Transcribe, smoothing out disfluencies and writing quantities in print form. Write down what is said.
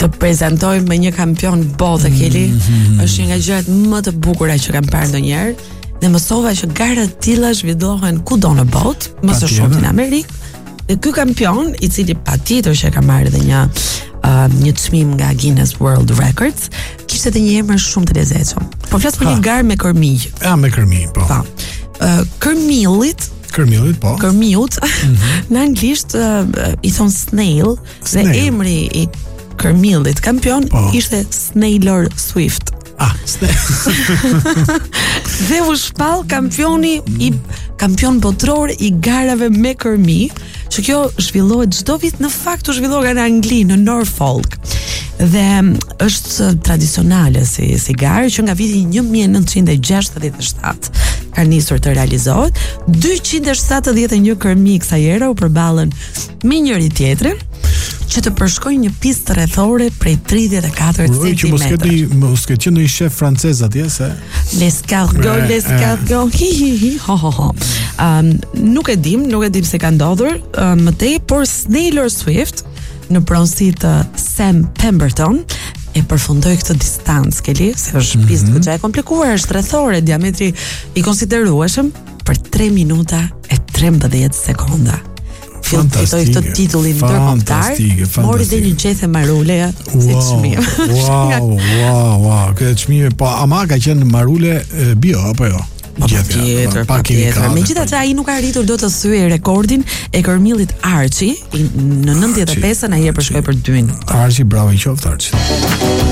të prezantojmë me një kampion bote, Keli, është një nga gjërat më të bukura që kam parë ndonjëherë, dhe mësova që gara të tilla zhvillohen kudo në botë, më së shumti në Amerikë. Dhe ky kampion, i cili patjetër që ka marrë edhe një çmim nga Guinness World Records, kishte edhe një emër shumë të lezetshëm. Po flas për një garë me kërmij. Me kërmij, po. Kërmillit, po. Kërmiut, në anglisht i thon snail, dhe emri i kërmillit kampion ishte Taylor Swift. Dhe u shpall kampion botror i garave me kërmi, që kjo zhvillohet çdo vit, në fakt u zhvillohet nga Angli, në Norfolk. Dhe është tradicionale si garë që nga viti 1967 ka nisur të realizohet. 271 kërmi kësaj here u përballën me njëri tjetrin që të përshkojnë një pistë rrethore prej 34 cm. Që mos ketë qenë një shef francez atje se l'escargot. Nuk e dim se ka ndodhur më tej, por Taylor Swift në pronësi të Sam Pemberton e përfundoi këtë distancë, Keli, se është pistë goxha e komplikuar, është rrethore, diametri i konsiderueshëm, për 3 minuta e 13 sekonda. Fitoi këtë titullin ndërkombëtar, mori dhe një gjethe marule si çmim. Wow, këtë çmime, po ama ka qenë marule bio apo jo? Patjetër. Megjithatë ai nuk ka arritur do të thyej rekordin e kërmillit Archie në 95-ën, ai e përshkoi për 2 minuta. Archie, bravo i qoftë Archie.